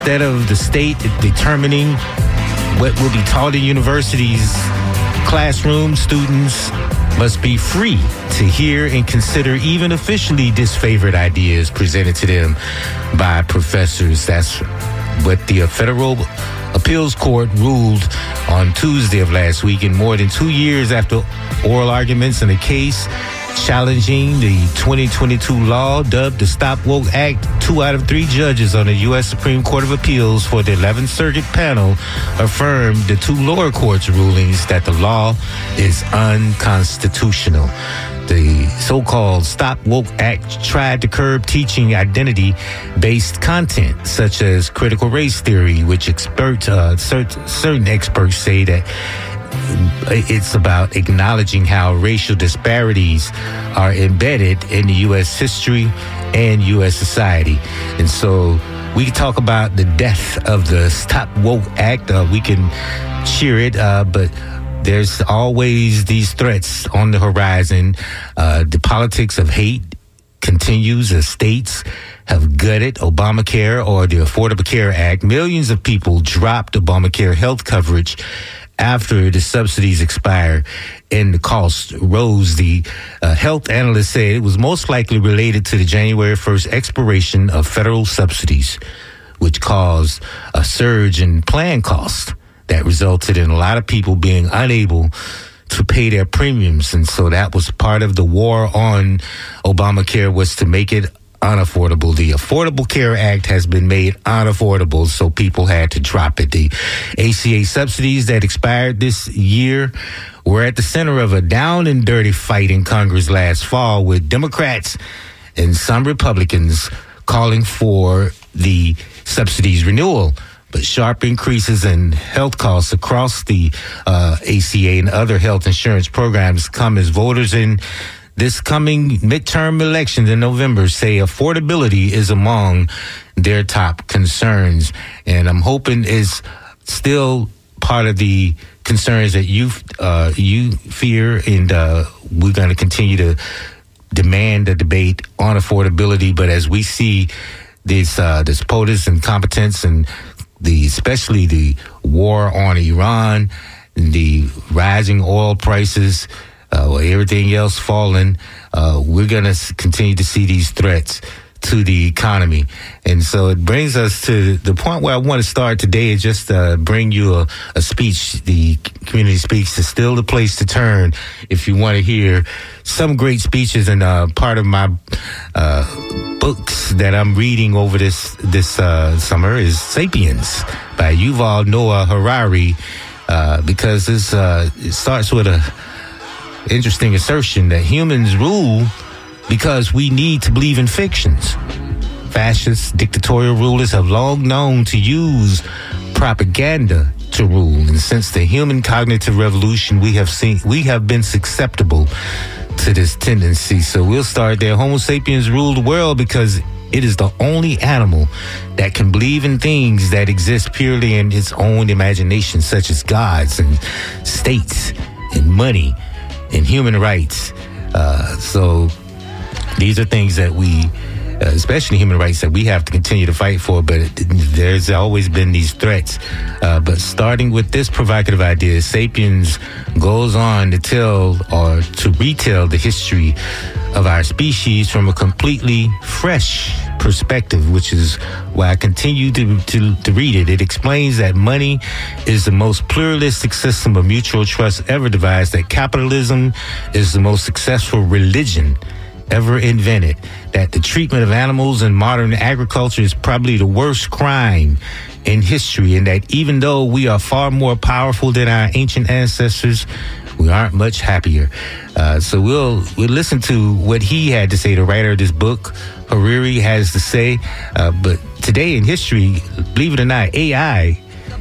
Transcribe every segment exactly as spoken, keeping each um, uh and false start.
Instead of the state determining what will be taught in universities, classrooms, students must be free to hear and consider even officially disfavored ideas presented to them by professors. That's what the Federal Appeals Court ruled on Tuesday of last week. And more than two years after oral arguments in a case challenging the twenty twenty-two law dubbed the Stop Woke Act, two out of three judges on the U S Supreme Court of Appeals for the eleventh Circuit panel affirmed the two lower courts' rulings that the law is unconstitutional. The so-called Stop Woke Act tried to curb teaching identity-based content, such as critical race theory, which experts, uh, cert- certain experts say that it's about acknowledging how racial disparities are embedded in the U S history and U S society. And so we can talk about the death of the Stop Woke Act. Uh, we can cheer it, uh, but there's always these threats on the horizon. Uh, the politics of hate continues as states have gutted Obamacare or the Affordable Care Act. Millions of people dropped Obamacare health coverage after the subsidies expired and the cost rose. The uh, health analyst said it was most likely related to the January first expiration of federal subsidies, which caused a surge in plan costs that resulted in a lot of people being unable to pay their premiums. And so that was part of the war on Obamacare, was to make it unaffordable. The Affordable Care Act has been made unaffordable, so people had to drop it. The A C A subsidies that expired this year were at the center of a down and dirty fight in Congress last fall, with Democrats and some Republicans calling for the subsidies renewal. But sharp increases in health costs across the uh, A C A and other health insurance programs come as voters in this coming midterm elections in November say affordability is among their top concerns. And I'm hoping is still part of the concerns that you uh, you fear, and uh, we're going to continue to demand a debate on affordability. But as we see this uh, this POTUS and competence, and the especially the war on Iran, and the rising oil prices, Uh, well, everything else falling, uh, we're going to continue to see these threats to the economy. And so it brings us to the point where I want to start today, is just uh, bring you a, a speech. The Community Speaks is still the place to turn if you want to hear some great speeches. And uh, part of my uh, books that I'm reading over this, this uh, summer is Sapiens by Yuval Noah Harari, uh, because this, uh, it starts with a interesting assertion that humans rule because we need to believe in fictions. Fascist, dictatorial rulers have long known to use propaganda to rule, and since the human cognitive revolution, we have seen we have been susceptible to this tendency. So we'll start there. Homo sapiens rule the world because it is the only animal that can believe in things that exist purely in its own imagination, such as gods and states and money and human rights. Uh, so these are things that we, uh, especially human rights, that we have to continue to fight for. But it, there's always been these threats. Uh, but starting with this provocative idea, Sapiens goes on to tell or to retell the history of our species from a completely fresh perspective, which is why I continue to, to, to read it. It explains that money is the most pluralistic system of mutual trust ever devised, that capitalism is the most successful religion ever invented, that the treatment of animals in modern agriculture is probably the worst crime in history, and that even though we are far more powerful than our ancient ancestors, we aren't much happier. Uh, so we'll we'll listen to what he had to say. The writer of this book, Harari, has to say. Uh, but today in history, believe it or not, A I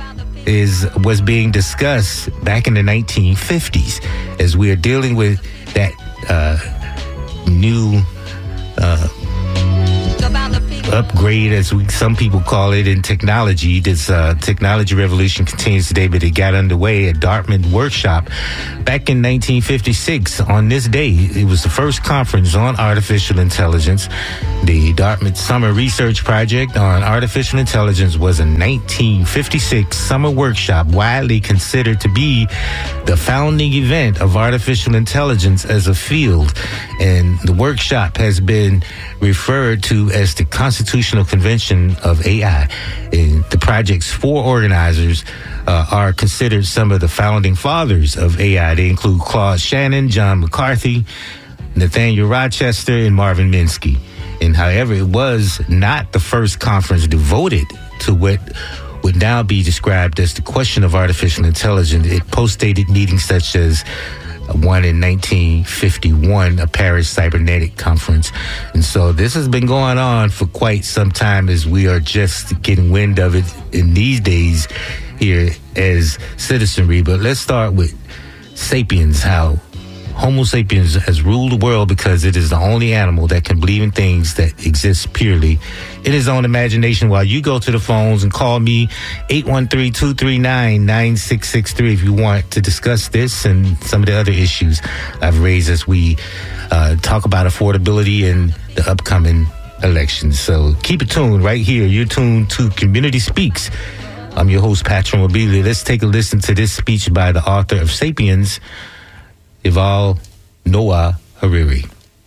is was being discussed back in the nineteen fifties, as we are dealing with that uh, new uh, upgrade, as we, some people call it, in technology. This uh, technology revolution continues today, but it got underway at Dartmouth Workshop back in nineteen fifty-six. On this day, it was the first conference on artificial intelligence. The Dartmouth Summer Research Project on Artificial Intelligence was a nineteen fifty-six summer workshop, widely considered to be the founding event of artificial intelligence as a field. And the workshop has been referred to as the Constitutional Convention of A I. And the project's four organizers uh, are considered some of the founding fathers of A I. They include Claude Shannon, John McCarthy, Nathaniel Rochester, and Marvin Minsky. And however, it was not the first conference devoted to what would now be described as the question of artificial intelligence. It postdated meetings such as one in nineteen fifty-one, a Paris Cybernetic Conference. And so this has been going on for quite some time, as we are just getting wind of it in these days here as citizenry. But let's start with sapiens, how Homo sapiens has ruled the world because it is the only animal that can believe in things that exist purely in his own imagination. While you go to the phones and call me eight one three, two three nine, nine six six three if you want to discuss this and some of the other issues I've raised as we uh, talk about affordability in the upcoming elections. So keep it tuned right here. You're tuned to Community Speaks. I'm your host, Patrick Mobili. Let's take a listen to this speech by the author of Sapiens, Yuval Noah Harari.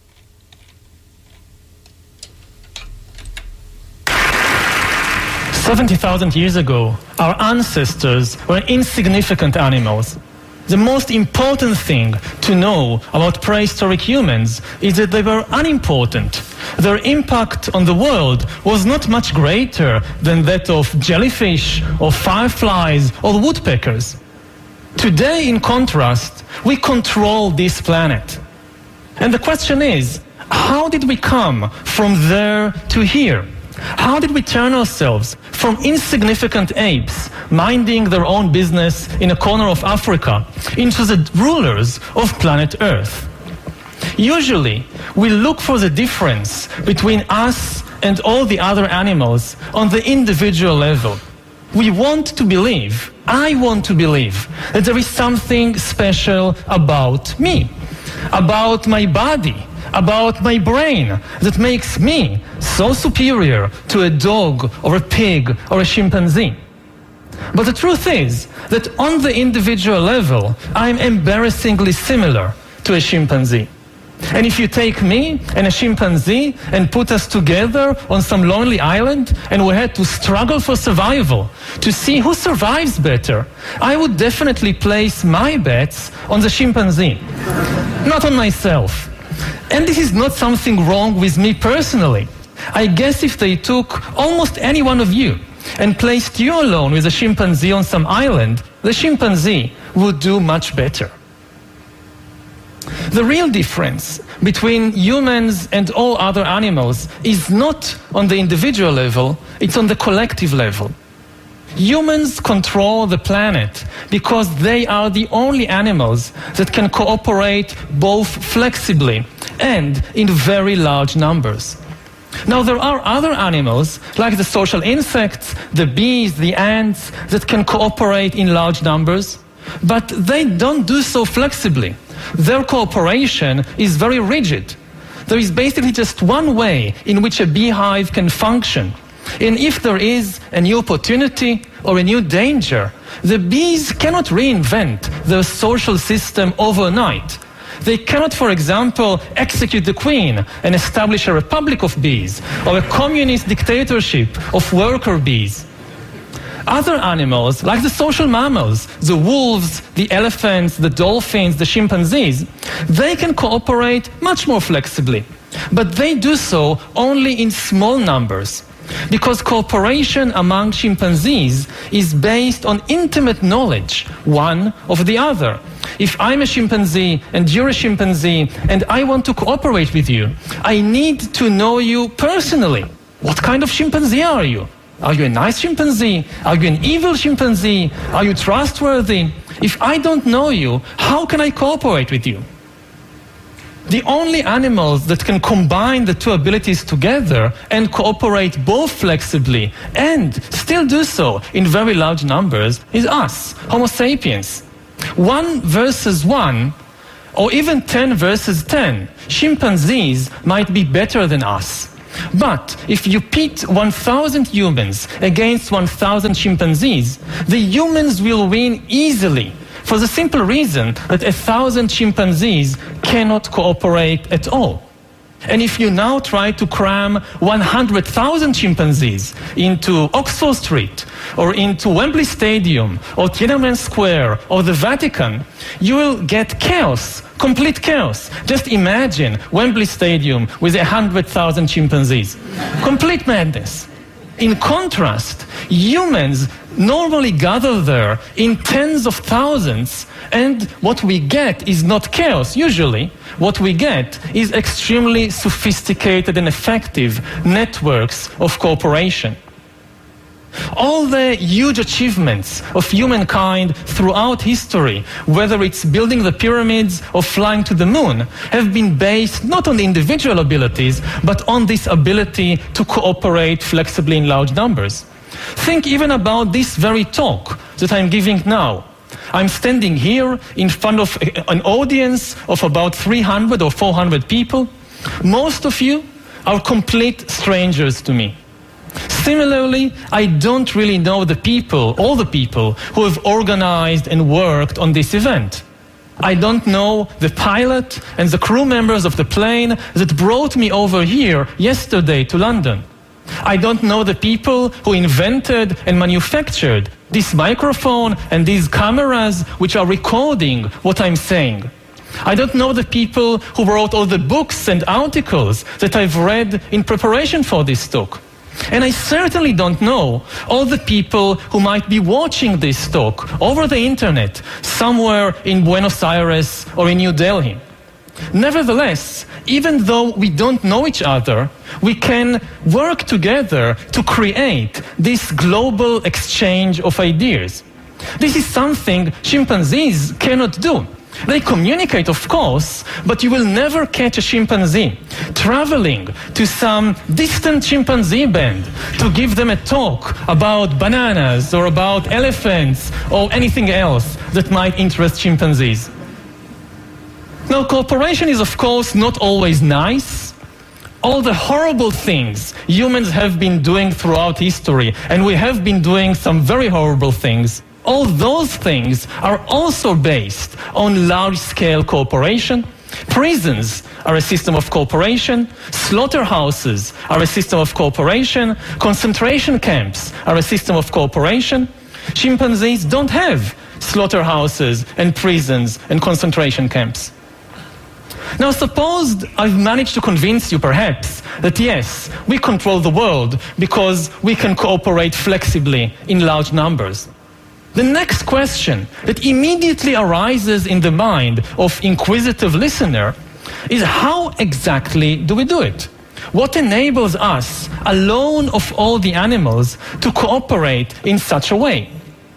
seventy thousand years ago, our ancestors were insignificant animals. The most important thing to know about prehistoric humans is that they were unimportant. Their impact on the world was not much greater than that of jellyfish or fireflies or woodpeckers. Today, in contrast, we control this planet. And the question is, how did we come from there to here? How did we turn ourselves from insignificant apes minding their own business in a corner of Africa into the rulers of planet Earth? Usually, we look for the difference between us and all the other animals on the individual level. We want to believe, I want to believe, that there is something special about me, about my body, about my brain, that makes me so superior to a dog or a pig or a chimpanzee. But the truth is that on the individual level, I'm embarrassingly similar to a chimpanzee. And if you take me and a chimpanzee and put us together on some lonely island and we had to struggle for survival to see who survives better, I would definitely place my bets on the chimpanzee, not on myself. And this is not something wrong with me personally. I guess if they took almost any one of you and placed you alone with a chimpanzee on some island, the chimpanzee would do much better. The real difference between humans and all other animals is not on the individual level, it's on the collective level. Humans control the planet because they are the only animals that can cooperate both flexibly and in very large numbers. Now, there are other animals, like the social insects, the bees, the ants, that can cooperate in large numbers, but they don't do so flexibly. Their cooperation is very rigid. There is basically just one way in which a beehive can function. And if there is a new opportunity or a new danger, the bees cannot reinvent their social system overnight. They cannot, for example, execute the queen and establish a republic of bees or a communist dictatorship of worker bees. Other animals, like the social mammals, the wolves, the elephants, the dolphins, the chimpanzees, they can cooperate much more flexibly. But they do so only in small numbers, because cooperation among chimpanzees is based on intimate knowledge, one of the other. If I'm a chimpanzee and you're a chimpanzee and I want to cooperate with you, I need to know you personally. What kind of chimpanzee are you? Are you a nice chimpanzee? Are you an evil chimpanzee? Are you trustworthy? If I don't know you, how can I cooperate with you? the only animals that can combine the two abilities together and cooperate both flexibly and still do so in very large numbers is us, Homo sapiens. One versus one, or even ten versus ten, chimpanzees might be better than us. But if you pit one thousand humans against one thousand chimpanzees, the humans will win easily, for the simple reason that a thousand chimpanzees cannot cooperate at all. And if you now try to cram one hundred thousand chimpanzees into Oxford Street, or into Wembley Stadium, or Tiananmen Square, or the Vatican, you will get chaos, complete chaos. Just imagine Wembley Stadium with one hundred thousand chimpanzees. Complete madness. In contrast, humans normally gather there in tens of thousands, and what we get is not chaos, usually. What we get is extremely sophisticated and effective networks of cooperation. All the huge achievements of humankind throughout history, whether it's building the pyramids or flying to the moon, have been based not on individual abilities, but on this ability to cooperate flexibly in large numbers. Think even about this very talk that I'm giving now. I'm standing here in front of an audience of about three hundred or four hundred people. Most of you are complete strangers to me. Similarly, I don't really know the people, all the people who have organized and worked on this event. I don't know the pilot and the crew members of the plane that brought me over here yesterday to London. I don't know the people who invented and manufactured this microphone and these cameras which are recording what I'm saying. I don't know the people who wrote all the books and articles that I've read in preparation for this talk. And I certainly don't know all the people who might be watching this talk over the internet somewhere in Buenos Aires or in New Delhi. Nevertheless, even though we don't know each other, we can work together to create this global exchange of ideas. This is something chimpanzees cannot do. They communicate, of course, but you will never catch a chimpanzee traveling to some distant chimpanzee band to give them a talk about bananas or about elephants or anything else that might interest chimpanzees. Now, cooperation is, of course, not always nice. All the horrible things humans have been doing throughout history, and we have been doing some very horrible things, all those things are also based on large-scale cooperation. Prisons are a system of cooperation. Slaughterhouses are a system of cooperation. Concentration camps are a system of cooperation. Chimpanzees don't have slaughterhouses and prisons and concentration camps. Now, suppose I've managed to convince you, perhaps, that yes, we control the world because we can cooperate flexibly in large numbers. The next question that immediately arises in the mind of inquisitive listener is how exactly do we do it? What enables us, alone of all the animals, to cooperate in such a way?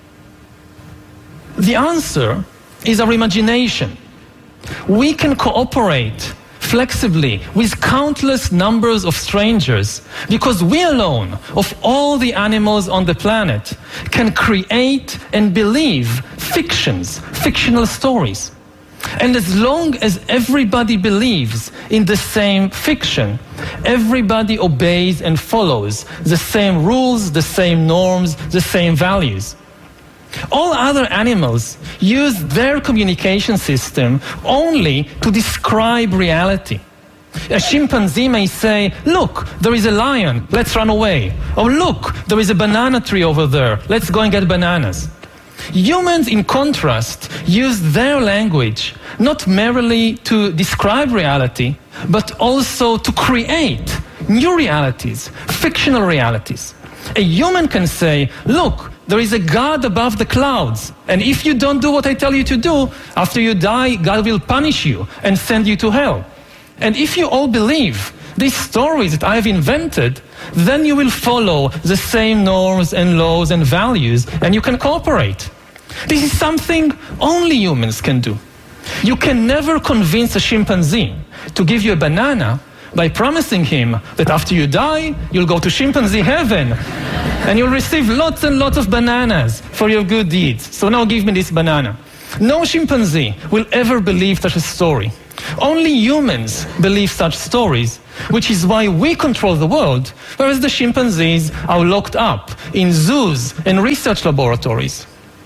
The answer is our imagination. We can cooperate flexibly with countless numbers of strangers because we alone, of all the animals on the planet, can create and believe fictions, fictional stories. And as long as everybody believes in the same fiction, everybody obeys and follows the same rules, the same norms, the same values. All other animals use their communication system only to describe reality. A chimpanzee may say, look, there is a lion, let's run away. Or look, there is a banana tree over there, let's go and get bananas. Humans, in contrast, use their language not merely to describe reality, but also to create new realities, fictional realities. A human can say, look, there is a God above the clouds, and if you don't do what I tell you to do, after you die, God will punish you and send you to hell. And if you all believe these stories that I've invented, then you will follow the same norms and laws and values, and you can cooperate. This is something only humans can do. You can never convince a chimpanzee to give you a banana by promising him that after you die, you'll go to chimpanzee heaven and you'll receive lots and lots of bananas for your good deeds. So now give me this banana. No chimpanzee will ever believe such a story. Only humans believe such stories, which is why we control the world, whereas the chimpanzees are locked up in zoos and research laboratories.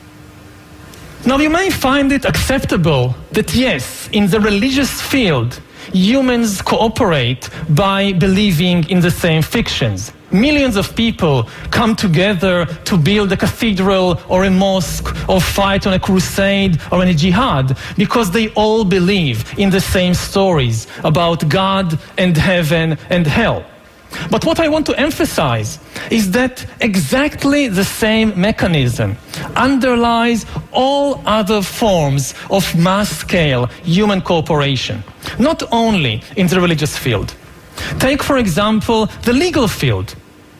Now you may find it acceptable that yes, in the religious field, humans cooperate by believing in the same fictions. Millions of people come together to build a cathedral or a mosque or fight on a crusade or in a jihad because they all believe in the same stories about God and heaven and hell. But what I want to emphasize is that exactly the same mechanism underlies all other forms of mass-scale human cooperation, not only in the religious field. Take, for example, the legal field.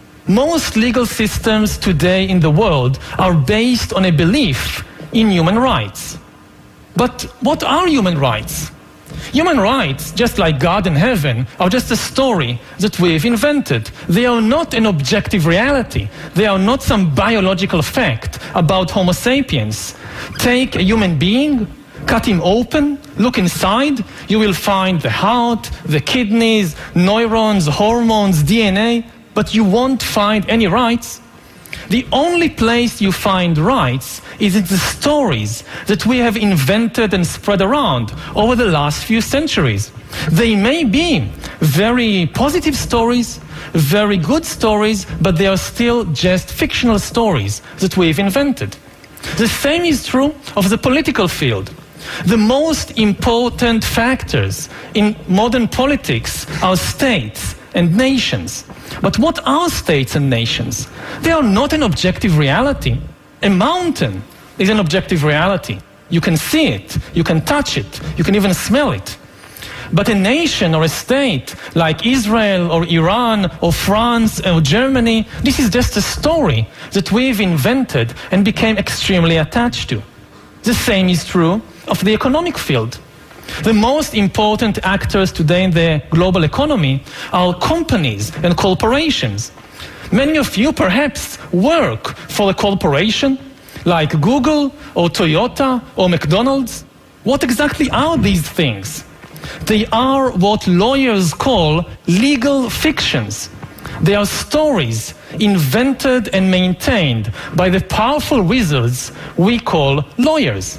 Most legal systems today in the world are based on a belief in human rights. But what are human rights? Human rights, just like God and heaven, are just a story that we've invented. They are not an objective reality. They are not some biological fact about Homo sapiens. Take a human being, cut him open, look inside, you will find the heart, the kidneys, neurons, hormones, D N A, but you won't find any rights. The only place you find rights is in the stories that we have invented and spread around over the last few centuries. They may be very positive stories, very good stories, but they are still just fictional stories that we've invented. The same is true of the political field. The most important factors in modern politics are states and nations. But what are states and nations? They are not an objective reality. A mountain is an objective reality. You can see it, you can touch it, you can even smell it. But a nation or a state like Israel or Iran or France or Germany, this is just a story that we've invented and became extremely attached to. The same is true of the economic field. The most important actors today in the global economy are companies and corporations. Many of you perhaps work for a corporation like Google or Toyota or McDonald's. What exactly are these things? They are what lawyers call legal fictions. They are stories invented and maintained by the powerful wizards we call lawyers.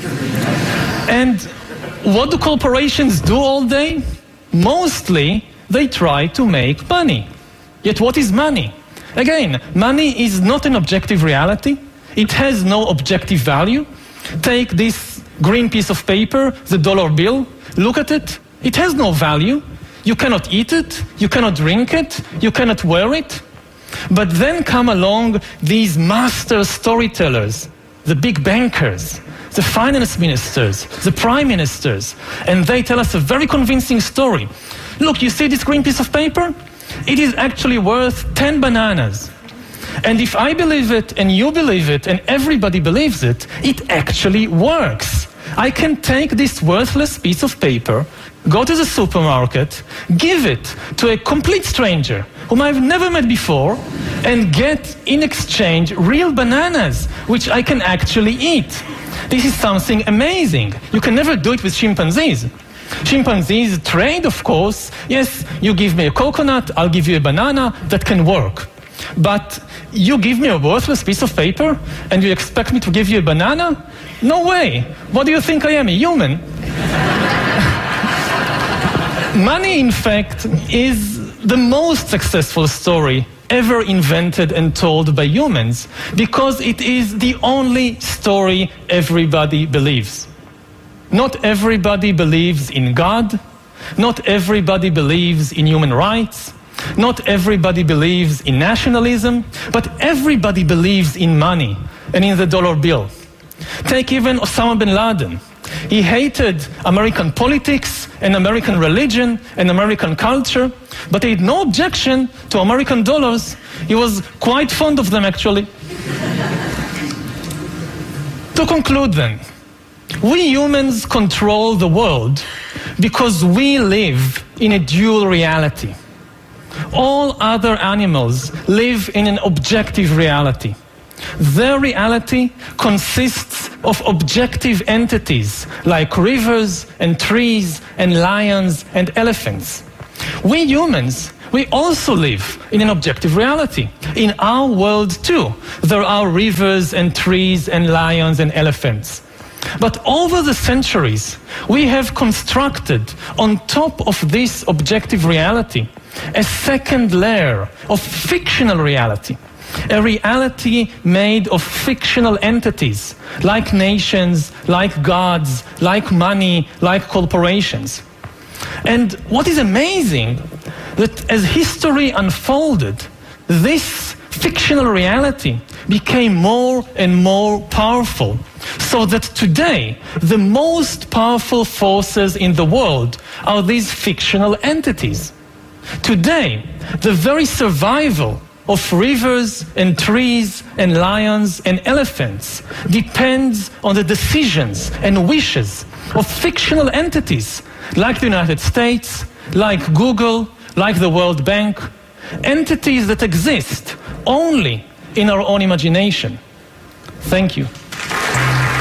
And what do corporations do all day? Mostly, they try to make money. Yet what is money? Again, money is not an objective reality. It has no objective value. Take this green piece of paper, the dollar bill. Look at it. It has no value. You cannot eat it. You cannot drink it. You cannot wear it. But then come along these master storytellers, the big bankers, the finance ministers, the prime ministers, and they tell us a very convincing story. Look, you see this green piece of paper? It is actually worth ten bananas. And if I believe it, and you believe it, and everybody believes it, it actually works. I can take this worthless piece of paper, go to the supermarket, give it to a complete stranger whom I've never met before, and get in exchange real bananas, which I can actually eat. This is something amazing. You can never do it with chimpanzees. Chimpanzees trade, of course. Yes, you give me a coconut, I'll give you a banana. That can work. But you give me a worthless piece of paper and you expect me to give you a banana? No way. What do you think I am, a human? Money, in fact, is the most successful story ever invented and told by humans because it is the only story everybody believes. Not everybody believes in God. Not everybody believes in human rights. Not everybody believes in nationalism, but everybody believes in money and in the dollar bill. Take even Osama bin Laden. He hated American politics and American religion and American culture, but he had no objection to American dollars. He was quite fond of them, actually. To conclude then, we humans control the world because we live in a dual reality. All other animals live in an objective reality. Their reality consists of objective entities like rivers and trees and lions and elephants. We humans, we also live in an objective reality. In our world too, there are rivers and trees and lions and elephants. But over the centuries, we have constructed on top of this objective reality a second layer of fictional reality. A reality made of fictional entities, like nations, like gods, like money, like corporations. And what is amazing, that as history unfolded, this fictional reality became more and more powerful, so that today the most powerful forces in the world are these fictional entities. Today, the very survival of rivers and trees and lions and elephants depends on the decisions and wishes of fictional entities like the United States, like Google, like the World Bank, entities that exist only in our own imagination. Thank you.